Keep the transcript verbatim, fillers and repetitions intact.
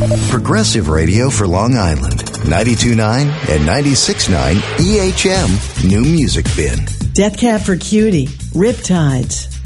Progressive Radio for Long Island. ninety-two point nine and ninety-six point nine E H M New Music Bin. Death Cab for Cutie, Riptides.